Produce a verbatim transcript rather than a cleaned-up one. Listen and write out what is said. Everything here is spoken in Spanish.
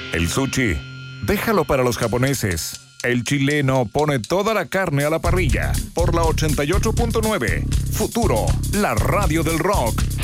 El sushi, déjalo para los japoneses. El chileno pone toda la carne a la parrilla. Por la ochenta y ocho punto nueve. Futuro, la radio del rock.